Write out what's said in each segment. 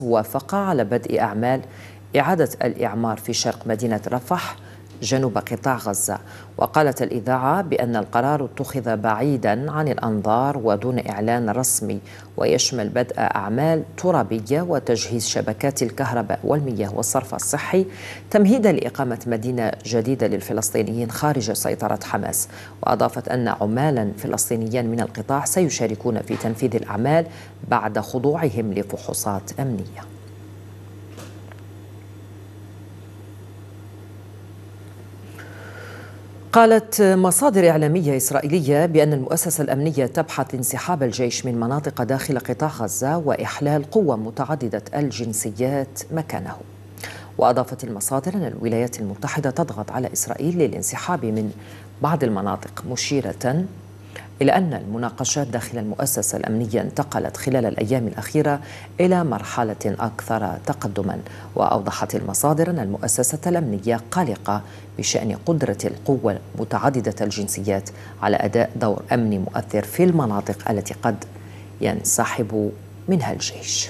وافق على بدء أعمال إعادة الإعمار في شرق مدينة رفح جنوب قطاع غزة. وقالت الإذاعة بأن القرار اتخذ بعيدا عن الأنظار ودون إعلان رسمي، ويشمل بدء أعمال ترابية وتجهيز شبكات الكهرباء والمياه والصرف الصحي تمهيدا لإقامة مدينة جديدة للفلسطينيين خارج سيطرة حماس. وأضافت أن عمالا فلسطينيين من القطاع سيشاركون في تنفيذ الأعمال بعد خضوعهم لفحوصات أمنية. قالت مصادر إعلامية إسرائيلية بأن المؤسسة الأمنية تبحث انسحاب الجيش من مناطق داخل قطاع غزة وإحلال قوى متعددة الجنسيات مكانه. وأضافت المصادر أن الولايات المتحدة تضغط على إسرائيل للانسحاب من بعض المناطق، مشيرة إلى أن المناقشات داخل المؤسسة الأمنية انتقلت خلال الأيام الأخيرة إلى مرحلة أكثر تقدما. وأوضحت المصادر أن المؤسسة الأمنية قلقة بشأن قدرة القوى متعددة الجنسيات على أداء دور أمني مؤثر في المناطق التي قد ينسحب منها الجيش.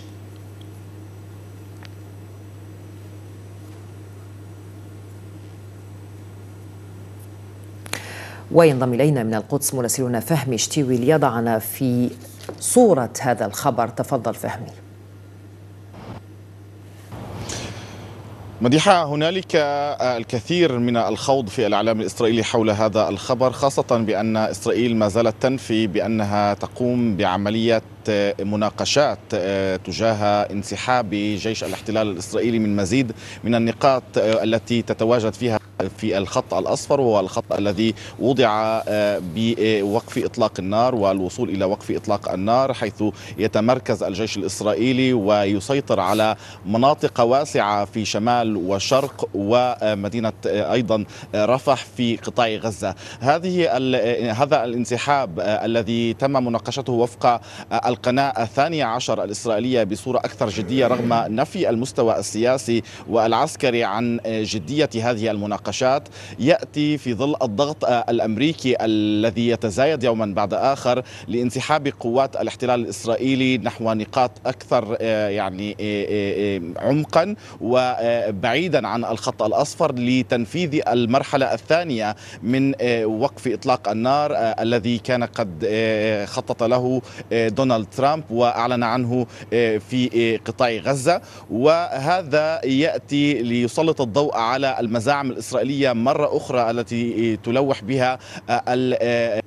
وينضم إلينا من القدس مراسلنا فهمي شتيوي ليضعنا في صورة هذا الخبر. تفضل فهمي. مديحة، هنالك الكثير من الخوض في الإعلام الإسرائيلي حول هذا الخبر، خاصة بأن إسرائيل ما زالت تنفي بأنها تقوم بعملية مناقشات تجاه انسحاب جيش الاحتلال الإسرائيلي من مزيد من النقاط التي تتواجد فيها في الخط الأصفر، وهو الخط الذي وضع بوقف إطلاق النار والوصول إلى وقف إطلاق النار، حيث يتمركز الجيش الإسرائيلي ويسيطر على مناطق واسعة في شمال وشرق ومدينة أيضا رفح في قطاع غزة. هذا الانسحاب الذي تم مناقشته وفق القناة 12 الإسرائيلية بصورة أكثر جدية رغم نفي المستوى السياسي والعسكري عن جدية هذه المناقشات، يأتي في ظل الضغط الأمريكي الذي يتزايد يوما بعد آخر لانسحاب قوات الاحتلال الإسرائيلي نحو نقاط أكثر عمقا وبعيدا عن الخط الأصفر لتنفيذ المرحلة الثانية من وقف إطلاق النار الذي كان قد خطط له دونالد ترامب وأعلن عنه في قطاع غزة. وهذا يأتي ليسلط الضوء على المزاعم الإسرائيلية مرة أخرى التي تلوح بها المنظومة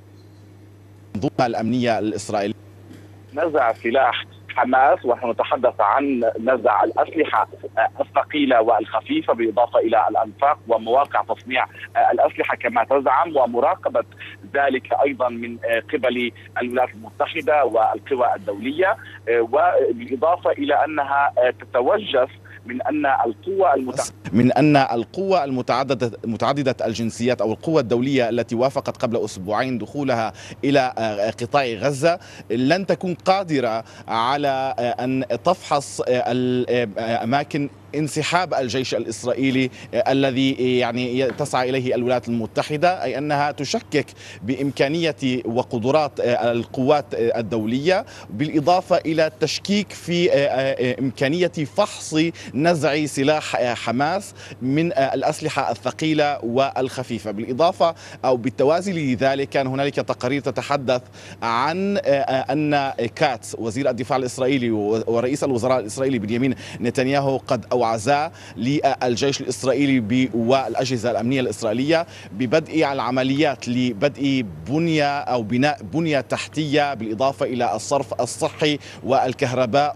الأمنية الإسرائيلية. نزع سلاح حماس، ونحن نتحدث عن نزع الأسلحة الثقيلة والخفيفة بالإضافة إلى الأنفاق ومواقع تصنيع الأسلحة كما تزعم، ومراقبة ذلك أيضا من قبل الولايات المتحدة والقوى الدولية، وبالإضافة إلى أنها تتوجس من أن القوى المتعددة الجنسيات أو القوى الدولية التي وافقت قبل أسبوعين دخولها إلى قطاع غزة لن تكون قادرة على أن تفحص الأماكن انسحاب الجيش الإسرائيلي الذي تسعى إليه الولايات المتحدة، أي أنها تشكك بإمكانية وقدرات القوات الدولية، بالإضافة إلى التشكيك في إمكانية فحص نزع سلاح حماس من الأسلحة الثقيلة والخفيفة. بالإضافة أو بالتوازي لذلك كان هنالك تقارير تتحدث عن أن كاتس وزير الدفاع الإسرائيلي ورئيس الوزراء الإسرائيلي بنيامين نتنياهو قد أوعزا للجيش الإسرائيلي والأجهزة الأمنية الإسرائيلية ببدء العمليات لبدء بناء بنية تحتية بالإضافة إلى الصرف الصحي والكهرباء،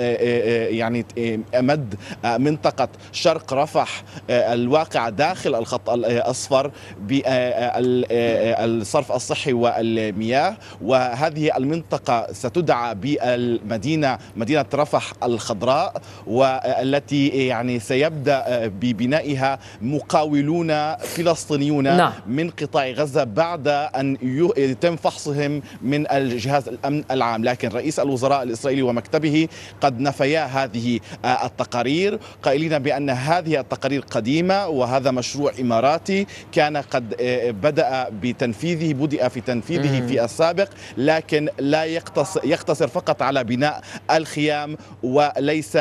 أمد منطقة شرق رفح الواقعة داخل الخط الأصفر بالصرف الصحي والمياه. وهذه المنطقة ستدعى بالمدينة مدينة رفح الخضراء، والتي يعني سيبدأ ببنائها مقاولون فلسطينيون من قطاع غزة بعد أن يتم فحصهم من الجهاز الأمن العام. لكن رئيس الوزراء الإسرائيلي ومكتبه قد نفيا هذه التقارير، قائلين بأن هذه التقارير قديمة وهذا مشروع إماراتي كان قد بدأ في تنفيذه في السابق، لكن لا يقتصر فقط على بناء الخيام وليس